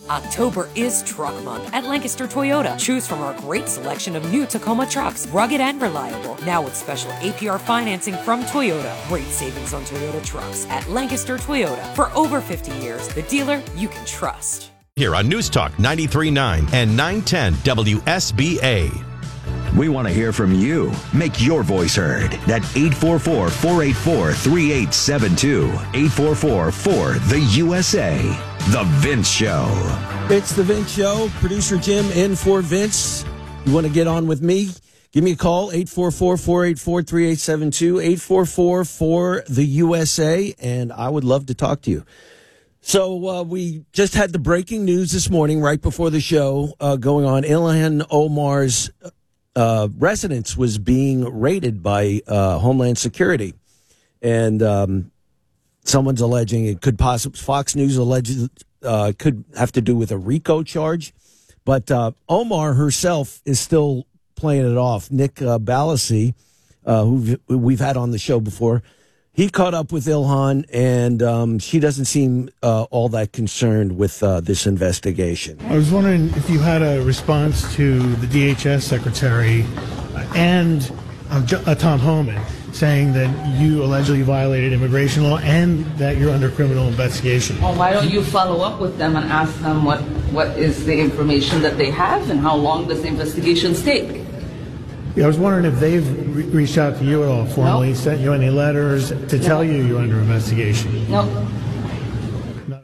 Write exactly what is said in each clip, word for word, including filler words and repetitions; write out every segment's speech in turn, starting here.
October is Truck Month at Lancaster Toyota. Choose from our great selection of new Tacoma trucks, rugged and reliable. Now with special A P R financing from Toyota. Great savings on Toyota trucks at Lancaster Toyota. For over fifty years, the dealer you can trust. Here on News Talk ninety-three point nine and nine ten W S B A. We want to hear from you. Make your voice heard at eight four four, four eight four, three eight seven two. eight four four, four, the U S A. The Vince Show. It's The Vince Show. Producer Jim in for Vince. You want to get on with me? Give me a call, eight four four, four eight four, three eight seven two, eight four four, four, the U S A, and I would love to talk to you. So uh, we just had the breaking news this morning, right before the show, uh, going on. Ilhan Omar's uh, residence was being raided by uh, Homeland Security, and um, someone's alleging it could possibly, Fox News alleges uh, could have to do with a RICO charge, but uh, Omar herself is still playing it off. Nick uh, Balassi, uh, who we've had on the show before, he caught up with Ilhan, and um, she doesn't seem uh, all that concerned with uh, this investigation. I was wondering if you had a response to the D H S secretary and uh, uh, Tom Homan saying that you allegedly violated immigration law and that you're under criminal investigation. Well, why don't you follow up with them and ask them what, what is the information that they have and how long does the investigations take? Yeah, I was wondering if they've re- reached out to you at all, formally, nope. Sent you any letters to tell you you're under investigation. No. no.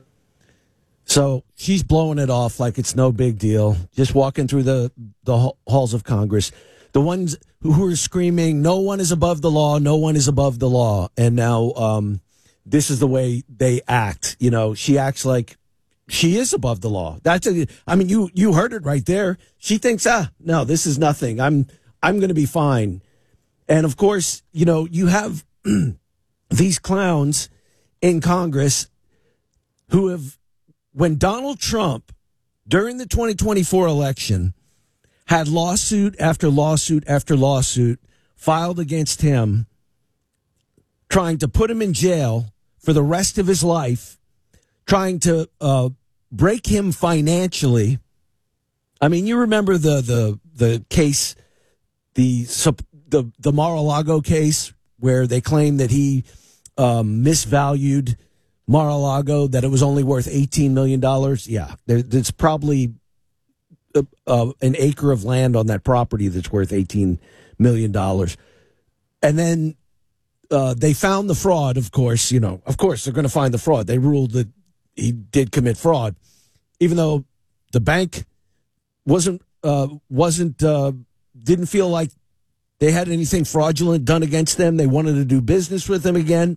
So she's blowing it off like it's no big deal, just walking through the, the halls of Congress. The ones who are screaming, no one is above the law, no one is above the law. And now um, this is the way they act. You know, she acts like she is above the law. That's a, I mean, you you heard it right there. She thinks, ah, no, this is nothing. I'm I'm going to be fine. And of course, you know, you have these clowns in Congress who have, when Donald Trump, during the twenty twenty-four election, had lawsuit after lawsuit after lawsuit filed against him, trying to put him in jail for the rest of his life, trying to uh, break him financially. I mean, you remember the the the case, the the the Mar-a-Lago case, where they claimed that he um, misvalued Mar-a-Lago, that it was only worth eighteen million dollars. Yeah, there, there's probably a, uh, an acre of land on that property that's worth eighteen million dollars. And then uh, they found the fraud, of course. You know, of course, they're going to find the fraud. They ruled that he did commit fraud, even though the bank wasn't, uh, wasn't uh, didn't feel like they had anything fraudulent done against them. They wanted to do business with him again.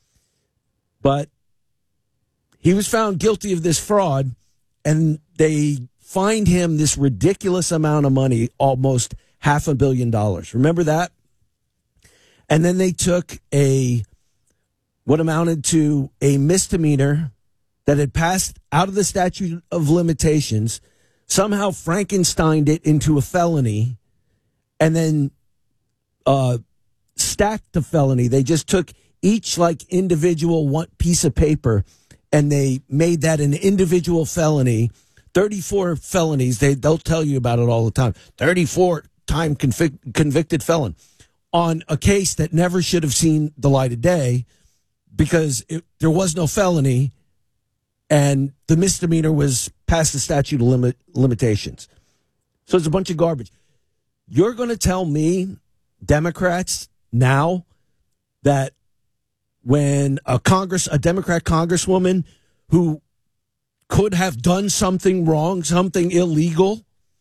But he was found guilty of this fraud, and they fined him this ridiculous amount of money, almost half a billion dollars. Remember that? And then they took a, what amounted to a misdemeanor that had passed out of the statute of limitations, somehow Frankensteined it into a felony, and then uh, stacked the felony. They just took each like individual one piece of paper, and they made that an individual felony. thirty-four felonies. They, they'll tell you about it all the time. thirty-four time convic- convicted felon on a case that never should have seen the light of day because it, there was no felony, and the misdemeanor was past the statute of limit, limitations. So it's a bunch of garbage. You're going to tell me, Democrats, now that when a Congress, a Democrat congresswoman who could have done something wrong, something illegal,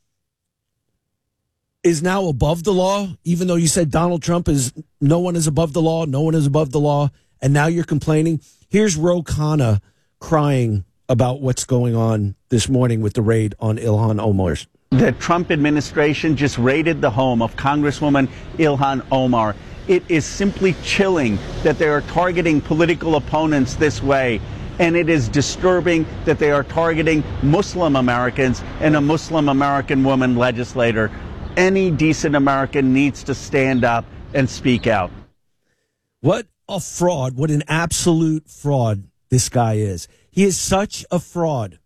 is now above the law, even though you said Donald Trump is, no one is above the law, no one is above the law, and now you're complaining? Here's Ro Khanna crying about what's going on this morning with the raid on Ilhan Omar's. The Trump administration just raided the home of Congresswoman Ilhan Omar. It is simply chilling that they are targeting political opponents this way. And it is disturbing that they are targeting Muslim Americans and a Muslim American woman legislator. Any decent American needs to stand up and speak out. What a fraud, what an absolute fraud this guy is. He is such a fraud.